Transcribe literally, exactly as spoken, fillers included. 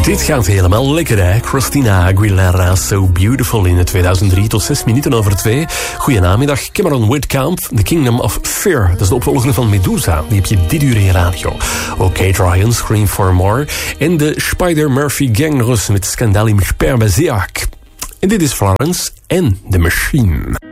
Dit gaat helemaal lekker, hè? Christina Aguilera, So Beautiful in tweeduizend drie tot zes minuten over twee. Goedenamiddag, Cameron Whitcamp, The Kingdom of Fear. Dat is de opvolger van Medusa, die heb je dit uur in je radio. Ook Kate Ryan, Scream for More. En de Spider-Murphy Gang met Skandalim Spermaziak. En dit is Florence en The Machine.